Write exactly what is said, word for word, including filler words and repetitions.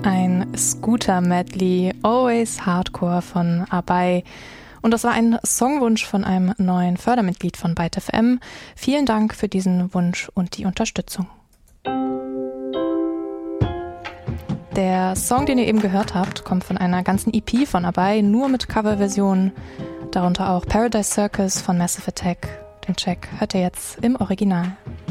Ein Scooter-Medley, Always Hardcore von Abai. Und das war ein Songwunsch von einem neuen Fördermitglied von Byte F M. Vielen Dank für diesen Wunsch und die Unterstützung. Der Song, den ihr eben gehört habt, kommt von einer ganzen E P von Abai, nur mit Coverversionen, darunter auch Paradise Circus von Massive Attack. Den Track hört ihr jetzt im Original.